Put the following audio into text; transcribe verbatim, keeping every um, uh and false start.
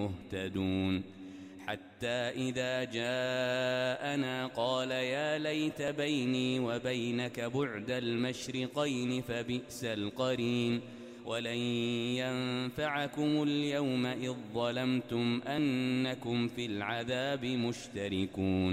مهتدون حتى إذا جاءنا قال يا ليت بيني وبينك بعد المشرقين فبئس القرين ولن ينفعكم اليوم إذ ظلمتم أنكم في العذاب مشتركون